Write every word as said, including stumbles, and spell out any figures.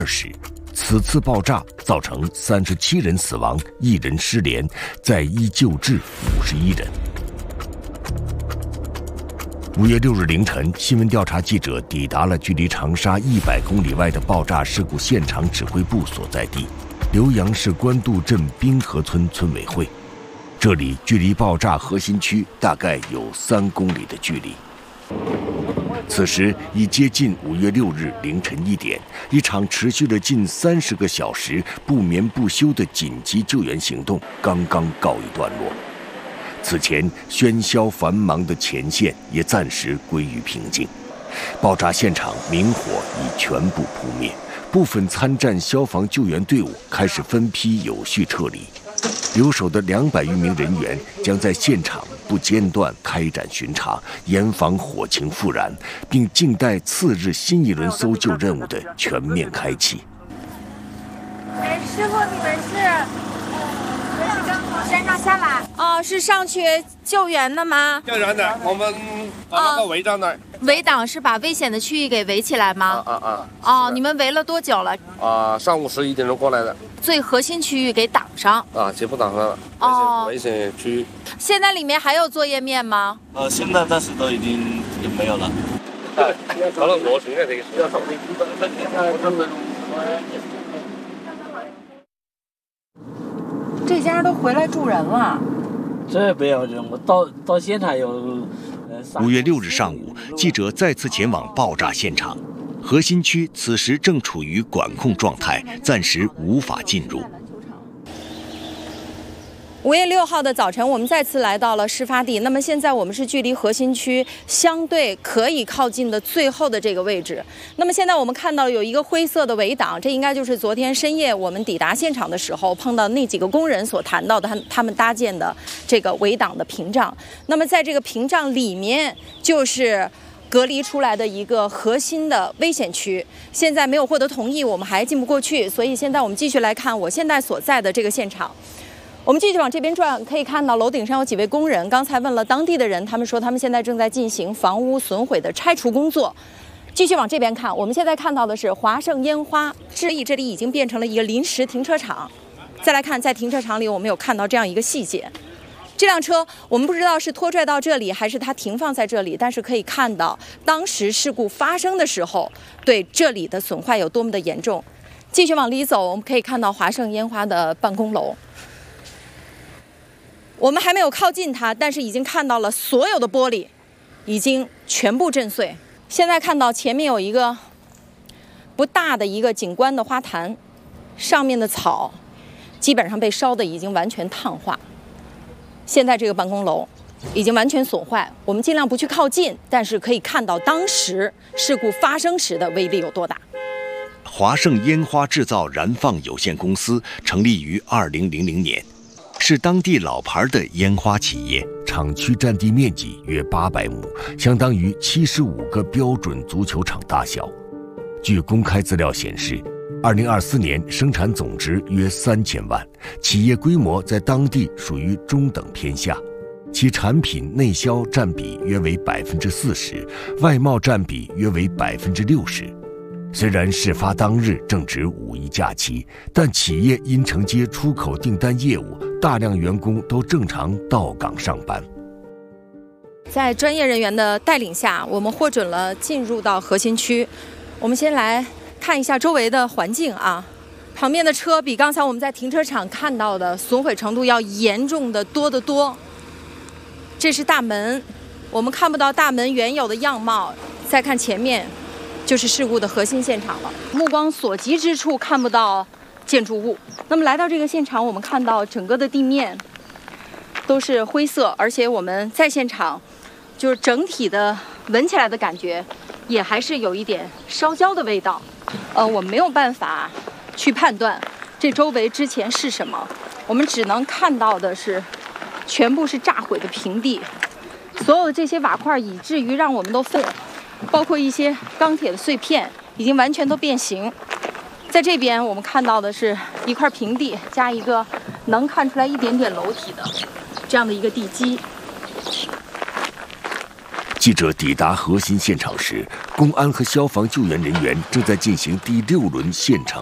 时，此次爆炸造成三十七人死亡，一人失联，在医救治五十一人。五月六日凌晨，新闻调查记者抵达了距离长沙一百公里外的爆炸事故现场指挥部所在地——浏阳市官渡镇滨河村村委会。这里距离爆炸核心区大概有三公里的距离。此时已接近五月六日凌晨一点，一场持续了近三十个小时、不眠不休的紧急救援行动刚刚告一段落。此前喧嚣繁忙的前线也暂时归于平静，爆炸现场明火已全部扑灭，部分参战消防救援队伍开始分批有序撤离。留守的两百余名人员将在现场不间断开展巡查，严防火情复燃，并静待次日新一轮搜救任务的全面开启。 哎，师傅，你们是？呃，是刚从山上下来？哦，是上去救援的吗？ 救援的，我们把那个围在那儿。 围挡是把危险的区域给围起来吗？ 啊啊啊！哦，你们围了多久了？ 啊，上午十一点钟过来的。 最核心区域给挡上。 啊，全部挡上了。 哦， 危险区域。 现在里面还有作业面吗？ 呃，现在暂时都已经也没有了。 好了，我现在这个是要上飞机。 这家都回来住人了。 这没有人，我到到现场有。 五月六日上午，记者再次前往爆炸现场。核心区此时正处于管控状态，暂时无法进入。 五月六号的早晨，我们再次来到了事发地。那么现在我们是距离核心区相对可以靠近的最后的这个位置。那么现在我们看到有一个灰色的围挡，这应该就是昨天深夜我们抵达现场的时候碰到那几个工人所谈到的他他们搭建的这个围挡的屏障。那么在这个屏障里面就是隔离出来的一个核心的危险区，现在没有获得同意，我们还进不过去，所以现在我们继续来看我现在所在的这个现场。我们继续往这边转，可以看到楼顶上有几位工人。刚才问了当地的人，他们说他们现在正在进行房屋损毁的拆除工作。继续往这边看，我们现在看到的是华盛烟花，这里这里已经变成了一个临时停车场。再来看，在停车场里，我们有看到这样一个细节。这辆车我们不知道是拖拽到这里还是它停放在这里，但是可以看到当时事故发生的时候对这里的损坏有多么的严重。继续往里走，我们可以看到华盛烟花的办公楼。我们还没有靠近它，但是已经看到了所有的玻璃已经全部震碎。现在看到前面有一个不大的一个景观的花坛，上面的草基本上被烧得已经完全碳化。现在这个办公楼已经完全损坏，我们尽量不去靠近，但是可以看到当时事故发生时的威力有多大。 华盛烟花制造燃放有限公司成立于二零零零年。是当地老牌的烟花企业，厂区占地面积约八百亩，相当于七十五个标准足球场大小。据公开资料显示，二零二四年生产总值约三千万，企业规模在当地属于中等偏下，其产品内销占比约为百分之四十，外贸占比约为百分之六十。虽然事发当日正值五一假期，但企业因承接出口订单业务，大量员工都正常到岗上班。 在专业人员的带领下，我们获准了进入到核心区。我们先来看一下周围的环境啊，旁边的车比刚才我们在停车场看到的损毁程度要严重的多得多。这是大门，我们看不到大门原有的样貌。再看前面，就是事故的核心现场了，目光所及之处看不到建筑物。那么来到这个现场，我们看到整个的地面都是灰色，而且我们在现场就是整体的闻起来的感觉也还是有一点烧焦的味道。呃，我没有办法去判断这周围之前是什么，我们只能看到的是全部是炸毁的平地，所有的这些瓦块以至于让我们都分包括一些钢铁的碎片已经完全都变形。在这边我们看到的是一块平地加一个能看出来一点点楼体的这样的一个地基。 记者抵达核心现场时，公安和消防救援人员正在进行第六轮现场